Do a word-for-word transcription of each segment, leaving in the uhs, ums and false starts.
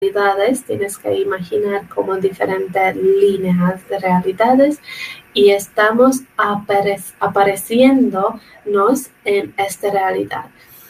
realidades, tienes que imaginar como diferentes líneas de realidades y estamos apare apareciéndonos en esta realidad.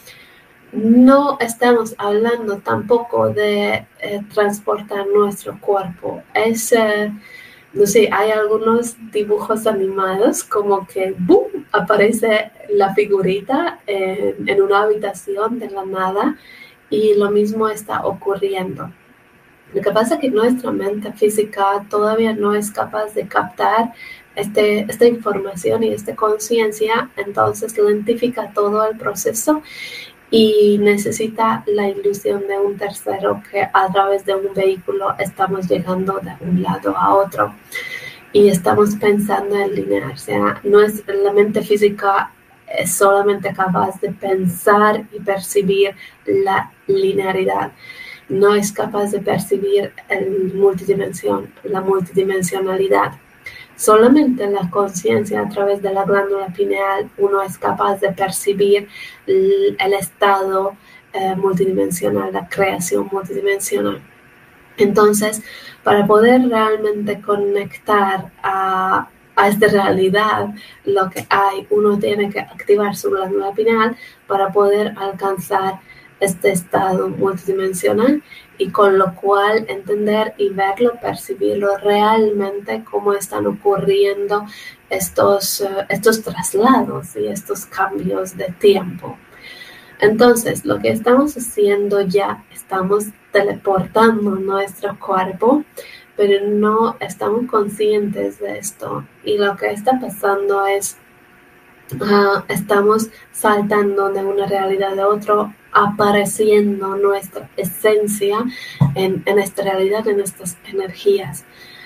No estamos hablando tampoco de eh, transportar nuestro cuerpo. Es, eh, no sé, hay algunos dibujos animados como que ¡boom!, aparece la figurita en, en una habitación de la nada y lo mismo está ocurriendo. Lo que pasa es que nuestra mente física todavía no es capaz de captar este, esta información y esta conciencia, entonces lentifica todo el proceso y necesita la ilusión de un tercero que a través de un vehículo estamos llegando de un lado a otro y estamos pensando en linear. O sea, no es, la mente física es solamente capaz de pensar y percibir la linearidad. No es capaz de percibir el multidimensión, la multidimensionalidad. Solamente la conciencia a través de la glándula pineal uno es capaz de percibir el, el estado eh, multidimensional, la creación multidimensional. Entonces, para poder realmente conectar a, a esta realidad, lo que hay, uno tiene que activar su glándula pineal para poder alcanzar este estado multidimensional y con lo cual entender y verlo, percibirlo realmente cómo están ocurriendo estos, uh, estos traslados y estos cambios de tiempo. Entonces, lo que estamos haciendo ya, estamos teleportando nuestro cuerpo, pero no estamos conscientes de esto. Y lo que está pasando es, uh, estamos saltando de una realidad a otra, apareciendo nuestra esencia en, en esta realidad, en estas energías.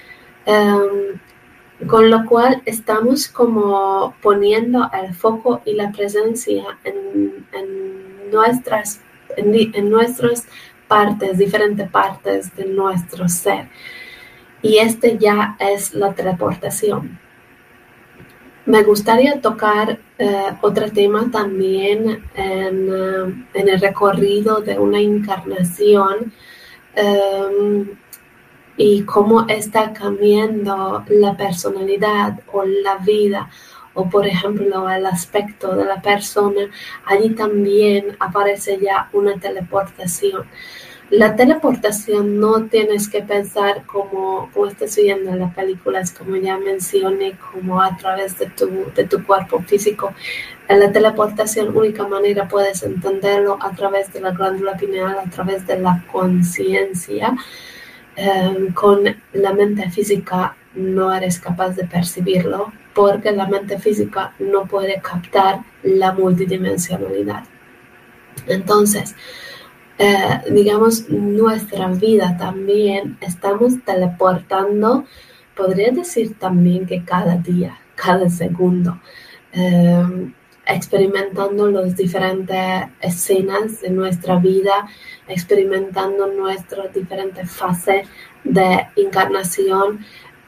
Um, con lo cual estamos como poniendo el foco y la presencia en, en nuestras en, en nuestras partes, diferentes partes de nuestro ser. Y este ya es la teleportación. Me gustaría tocar eh, otro tema también en, uh, en el recorrido de una encarnación um, y cómo está cambiando la personalidad o la vida o por ejemplo el aspecto de la persona. Allí también aparece ya una teleportación. La teleportación no tienes que pensar como, como estás viendo en las películas, como ya mencioné, como a través de tu, de tu cuerpo físico. En la teleportación, única manera puedes entenderlo a través de la glándula pineal, a través de la conciencia. Um, con la mente física no eres capaz de percibirlo porque la mente física no puede captar la multidimensionalidad. Entonces, Eh, digamos, nuestra vida también estamos teleportando, podría decir también que cada día, cada segundo, eh, experimentando las diferentes escenas de nuestra vida, experimentando nuestras diferentes fases de encarnación,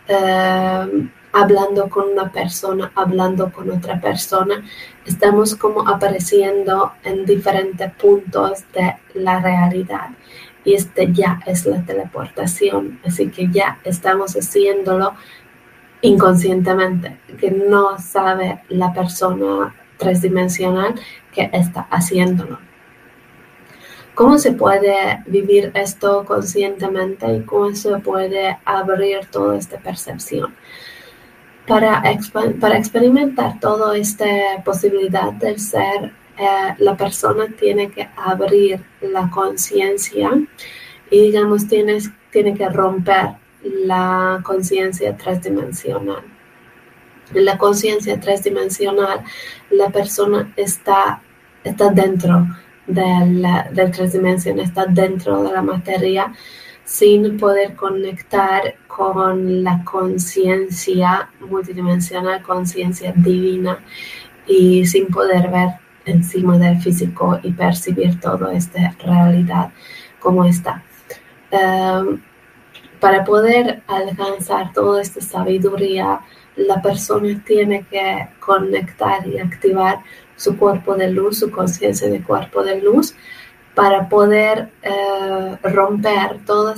eh, hablando con una persona, hablando con otra persona. Estamos como apareciendo en diferentes puntos de la realidad y este ya es la teleportación, así que ya estamos haciéndolo inconscientemente, que no sabe la persona tridimensional que está haciéndolo. ¿Cómo se puede vivir esto conscientemente y cómo se puede abrir toda esta percepción? Para, para experimentar toda esta posibilidad del ser, eh, la persona tiene que abrir la conciencia y, digamos, tienes, tiene que romper la conciencia tridimensional. En la conciencia tridimensional, la persona está, está dentro de la, de la tridimensión, está dentro de la materia, sin poder conectar con la conciencia multidimensional, conciencia divina, y sin poder ver encima del físico y percibir toda esta realidad como está. Um, para poder alcanzar toda esta sabiduría, la persona tiene que conectar y activar su cuerpo de luz, su conciencia de cuerpo de luz, para poder eh, romper todas